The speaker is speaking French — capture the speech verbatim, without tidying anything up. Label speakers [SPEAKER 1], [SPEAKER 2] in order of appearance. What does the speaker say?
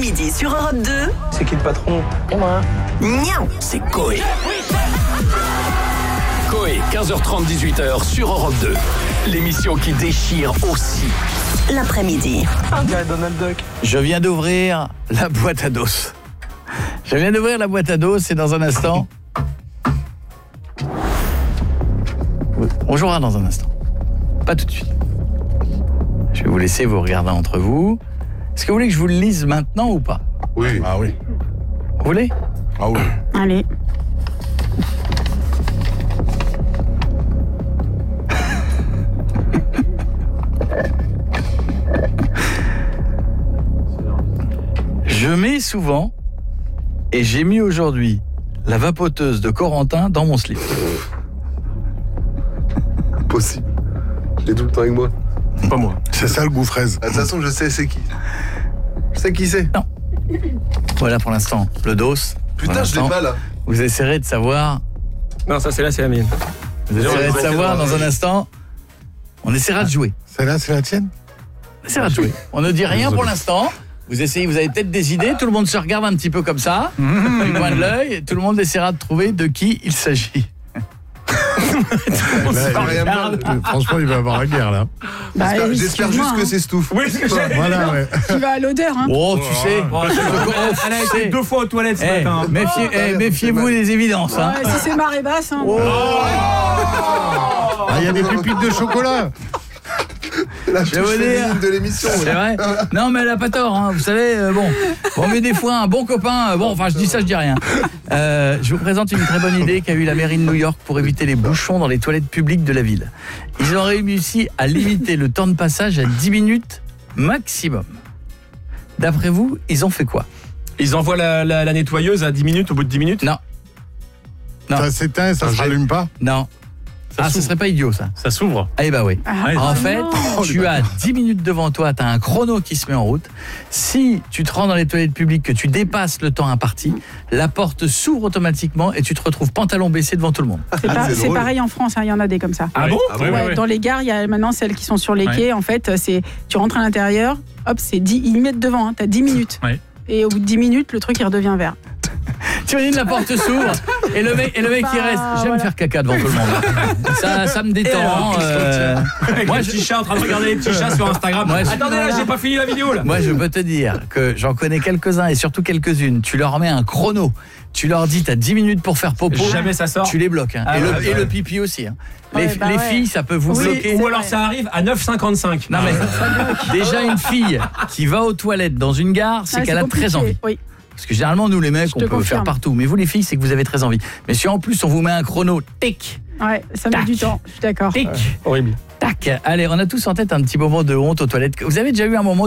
[SPEAKER 1] l'après-midi sur Europe deux.
[SPEAKER 2] C'est qui le patron? Moi.
[SPEAKER 1] Miaou,
[SPEAKER 3] c'est Coé. Coé, quinze heures trente, dix-huit heures sur Europe deux. L'émission qui déchire aussi.
[SPEAKER 1] L'après-midi.
[SPEAKER 2] Un gars, Donald Duck.
[SPEAKER 4] Je viens d'ouvrir la boîte à dos. Je viens d'ouvrir la boîte à dos, c'est dans un instant. On jouera dans un instant. Pas tout de suite. Je vais vous laisser vous regarder entre vous. Est-ce que vous voulez que je vous le lise maintenant ou pas?
[SPEAKER 5] Oui.
[SPEAKER 6] Ah oui.
[SPEAKER 4] Vous voulez?
[SPEAKER 6] Ah oui.
[SPEAKER 7] Allez.
[SPEAKER 4] Je mets souvent, et j'ai mis aujourd'hui, la vapoteuse de Corentin dans mon slip.
[SPEAKER 5] Possible. Je l'ai tout le temps avec moi.
[SPEAKER 6] Pas moi. C'est ça le goût fraise.
[SPEAKER 5] De toute façon, je sais c'est qui. Je sais qui c'est.
[SPEAKER 4] Non. Voilà pour l'instant, le dos.
[SPEAKER 5] Putain, je l'ai pas là.
[SPEAKER 4] Vous essaierez de savoir.
[SPEAKER 2] Non, ça c'est là, c'est la mienne.
[SPEAKER 4] Vous essaierez de savoir dans un instant. On essaiera de jouer.
[SPEAKER 6] Celle-là, c'est la tienne?
[SPEAKER 4] On essaiera de jouer. On ne dit rien pour l'instant. Vous essayez, vous avez peut-être des idées. Tout le monde se regarde un petit peu comme ça, du coin de l'œil. Tout le monde essaiera de trouver de qui il s'agit.
[SPEAKER 6] Là, franchement, il va y avoir la guerre là.
[SPEAKER 7] Bah,
[SPEAKER 5] J'espère, j'espère juste
[SPEAKER 7] hein.
[SPEAKER 5] que c'est Stouff.
[SPEAKER 2] Oui, ce que j'ai.
[SPEAKER 6] Voilà, ouais.
[SPEAKER 7] Tu vas à l'odeur, hein.
[SPEAKER 4] Oh, tu sais.
[SPEAKER 2] Bon, elle a été deux fois aux toilettes ce
[SPEAKER 4] Eh,
[SPEAKER 2] matin.
[SPEAKER 4] méfiez, eh, méfiez-vous des évidences. Hein.
[SPEAKER 7] Ouais, si c'est marée basse, hein.
[SPEAKER 4] Oh.
[SPEAKER 6] Ah, il y a des pépites de chocolat.
[SPEAKER 5] La
[SPEAKER 4] Je vais vous
[SPEAKER 5] touche
[SPEAKER 4] dire.
[SPEAKER 5] féminine de l'émission.
[SPEAKER 4] C'est vrai. Non, mais elle a pas tort, hein. Vous savez, euh, bon. Bon, mais des fois, un bon copain, euh, bon, enfin, je dis ça, je dis rien. Euh, je vous présente une très bonne idée qu'a eu la mairie de New York pour éviter les bouchons dans les toilettes publiques de la ville. Ils ont réussi à limiter le temps de passage à dix minutes maximum. D'après vous, ils ont fait quoi?
[SPEAKER 2] Ils envoient la, la, la nettoyeuse à dix minutes, au bout de dix minutes.
[SPEAKER 4] Non. Non.
[SPEAKER 6] Ça s'éteint et ça se rallume pas?
[SPEAKER 4] Non. Ah, ce serait pas idiot, ça.
[SPEAKER 2] Ça s'ouvre.
[SPEAKER 4] Eh bah oui.
[SPEAKER 7] Ah,
[SPEAKER 4] En
[SPEAKER 7] oh
[SPEAKER 4] fait,
[SPEAKER 7] non.
[SPEAKER 4] tu as dix minutes devant toi, tu as un chrono qui se met en route. Si tu te rends dans les toilettes publiques, que tu dépasses le temps imparti, la porte s'ouvre automatiquement et tu te retrouves pantalon baissé devant tout le monde.
[SPEAKER 7] C'est pas-
[SPEAKER 5] c'est
[SPEAKER 7] c'est
[SPEAKER 5] drôle.
[SPEAKER 7] pareil en France, hein, il y en a des comme ça.
[SPEAKER 2] Ah bon?
[SPEAKER 5] Ah bon?
[SPEAKER 7] Ouais, dans les gares, il y a maintenant celles qui sont sur les quais. En fait, c'est tu rentres à l'intérieur, hop, c'est dix, ils mettent devant, hein, t'as dix minutes.
[SPEAKER 2] Ouais.
[SPEAKER 7] Et au bout de dix minutes, le truc il redevient vert.
[SPEAKER 4] Tu imagines, la porte s'ouvre et le mec, et le mec qui
[SPEAKER 7] Bah,
[SPEAKER 4] reste. J'aime
[SPEAKER 7] voilà.
[SPEAKER 4] faire caca devant tout le monde. Ça, ça me détend. euh,
[SPEAKER 2] Avec
[SPEAKER 4] moi,
[SPEAKER 2] les
[SPEAKER 4] je,
[SPEAKER 2] petits chats en train de regarder les petits chats sur Instagram.
[SPEAKER 4] Ouais, je-
[SPEAKER 2] Attendez, là, j'ai pas fini la vidéo là.
[SPEAKER 4] moi, je peux te dire que j'en connais quelques-uns et surtout quelques-unes. Tu leur mets un chrono. Tu leur dis, t'as dix minutes pour faire popo.
[SPEAKER 2] Jamais ça sort.
[SPEAKER 4] Tu les bloques. Hein.
[SPEAKER 2] Ah
[SPEAKER 4] et,
[SPEAKER 2] ouais,
[SPEAKER 4] le,
[SPEAKER 2] ouais,
[SPEAKER 4] et
[SPEAKER 2] ouais.
[SPEAKER 4] le pipi aussi. Hein. Les,
[SPEAKER 7] Ouais, bah
[SPEAKER 4] les
[SPEAKER 7] ouais.
[SPEAKER 4] filles, ça peut vous
[SPEAKER 7] Oui.
[SPEAKER 4] bloquer.
[SPEAKER 2] Ou alors ça arrive à neuf cinquante-cinq.
[SPEAKER 4] Non mais déjà une fille qui va aux toilettes dans une gare, c'est
[SPEAKER 7] Ah,
[SPEAKER 4] qu'elle a
[SPEAKER 7] compliqué.
[SPEAKER 4] très envie.
[SPEAKER 7] Oui.
[SPEAKER 4] Parce que généralement nous les mecs
[SPEAKER 7] Je
[SPEAKER 4] on
[SPEAKER 7] te
[SPEAKER 4] peut le faire
[SPEAKER 7] confirme.
[SPEAKER 4] partout, mais vous les filles c'est que vous avez très envie. Mais si en plus on vous met un chrono, tic,
[SPEAKER 7] Ouais, ça met
[SPEAKER 4] Tac.
[SPEAKER 7] du temps, je suis d'accord.
[SPEAKER 4] tic,
[SPEAKER 2] Horrible.
[SPEAKER 4] tac. Allez, on a tous en tête un petit moment de honte aux toilettes. Vous avez déjà eu un moment